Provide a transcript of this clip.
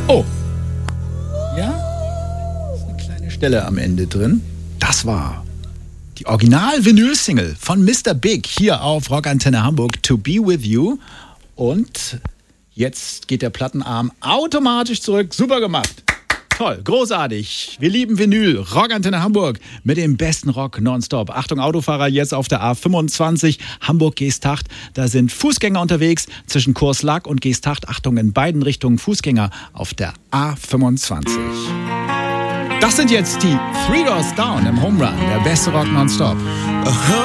Oh. Ja? Ist eine kleine Stelle am Ende drin. Das war die Original-Vinyl-Single von Mr. Big hier auf Rockantenne Hamburg, To Be With You. Und jetzt geht der Plattenarm automatisch zurück. Super gemacht. Toll, großartig. Wir lieben Vinyl. Rockantenne Hamburg mit dem besten Rock nonstop. Achtung, Autofahrer, jetzt auf der A25 Hamburg-Geesthacht. Da sind Fußgänger unterwegs zwischen Kurslack und Geesthacht. Achtung, in beiden Richtungen Fußgänger auf der A25. Das sind jetzt die Three Doors Down im Home Run. Der beste Rock nonstop.